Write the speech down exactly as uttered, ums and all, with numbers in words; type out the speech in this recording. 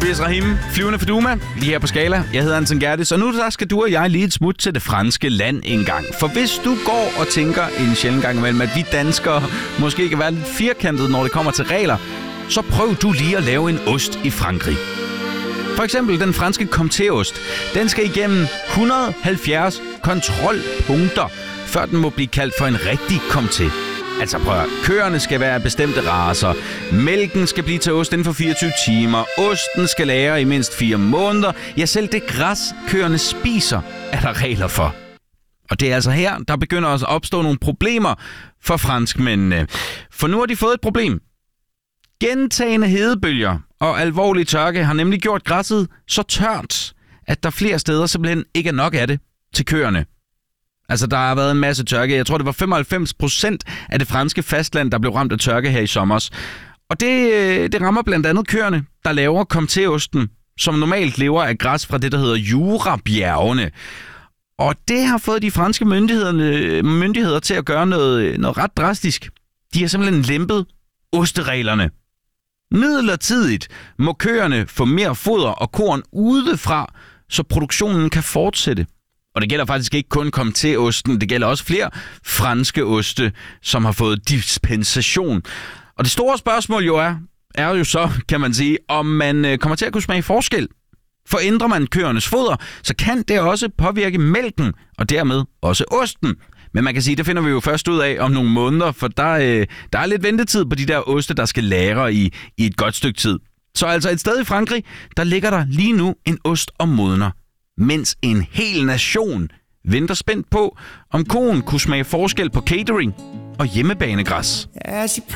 Tobias Rahim, flyvende Feduma, lige her på Skala. Jeg hedder Anton Gertis, og nu der skal du og jeg lige et smut til det franske land en gang. For hvis du går og tænker en sjældent gang imellem, at vi danskere måske kan være lidt firkantede, når det kommer til regler, så prøv du lige at lave en ost i Frankrig. For eksempel den franske comté-ost. Den skal igennem et hundrede og halvfjerds kontrolpunkter, før den må blive kaldt for en rigtig comté. Altså prøv at, køerne skal være bestemte racer, mælken skal blive til ost inden for fireogtyve timer, osten skal lagre i mindst fire måneder. Ja, selv det græs, køerne spiser, er der regler for. Og det er altså her, der begynder at opstå nogle problemer for franskmændene. For nu har de fået et problem. Gentagende hedebølger og alvorlig tørke har nemlig gjort græsset så tørt, at der flere steder simpelthen ikke er nok af det til køerne. Altså, der har været en masse tørke. Jeg tror, det var femoghalvfems procent af det franske fastland, der blev ramt af tørke her i sommer. Og det, det rammer blandt andet køerne, der laver comté-osten, som normalt lever af græs fra det, der hedder Jura-bjergene. Og det har fået de franske myndigheder til at gøre noget, noget ret drastisk. De har simpelthen lempet ostereglerne. Midlertidigt må køerne få mere foder og korn udefra, så produktionen kan fortsætte. Og det gælder faktisk ikke kun comté-osten, det gælder også flere franske oste, som har fået dispensation. Og det store spørgsmål jo er, er jo så, kan man sige, om man kommer til at kunne smage forskel. For ændrer man køernes foder, så kan det også påvirke mælken, og dermed også osten. Men man kan sige, det finder vi jo først ud af om nogle måneder, for der, øh, der er lidt ventetid på de der oste, der skal lagre i, i et godt stykke tid. Så altså et sted i Frankrig, der ligger der lige nu en ost og modner, mens en hel nation venter spændt på, om koen kunne smage forskel på catering og hjemmebanegræs. As you